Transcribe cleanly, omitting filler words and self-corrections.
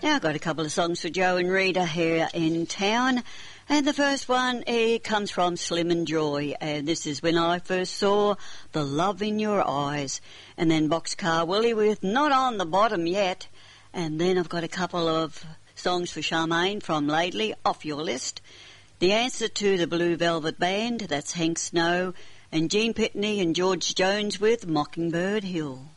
Now I've got a couple of songs for Joe and Rita here in town. And the first one comes from Slim and Joy. And this is When I First Saw the Love in Your Eyes. And then Boxcar Willie with Not on the Bottom Yet. And then I've got a couple of songs for Charmaine from Lately, Off Your List. The Answer to the Blue Velvet Band, that's Hank Snow. And Gene Pitney and George Jones with Mockingbird Hill.